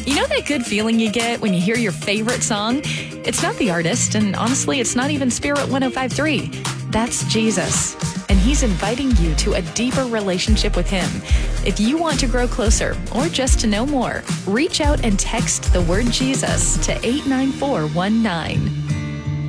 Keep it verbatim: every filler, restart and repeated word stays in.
You know that good feeling you get when you hear your favorite song? It's not the artist, and honestly, it's not even Spirit one oh five three. That's Jesus. And he's inviting you to a deeper relationship with him. If you want to grow closer or just to know more, reach out and text the word Jesus to eight nine four one nine.